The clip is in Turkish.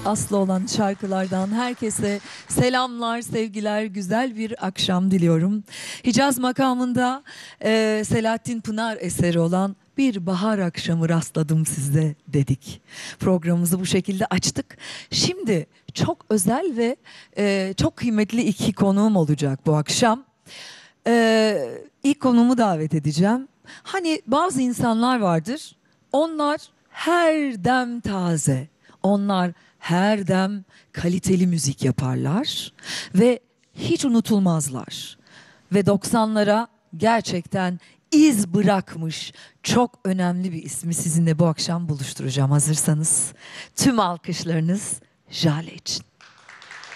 aslı olan şarkılardan herkese selamlar, sevgiler, güzel bir akşam diliyorum. Hicaz makamında Selahattin Pınar eseri olan Bir Bahar Akşamı rastladım sizde dedik. Programımızı bu şekilde açtık. Şimdi çok özel ve çok kıymetli iki konuğum olacak bu akşam. İlk konuğumu davet edeceğim. Hani bazı insanlar vardır, onlar her dem taze, onlar her dem kaliteli müzik yaparlar ve hiç unutulmazlar. Ve 90'lara gerçekten iz bırakmış çok önemli bir ismi sizinle bu akşam buluşturacağım. Hazırsanız tüm alkışlarınız Jale için.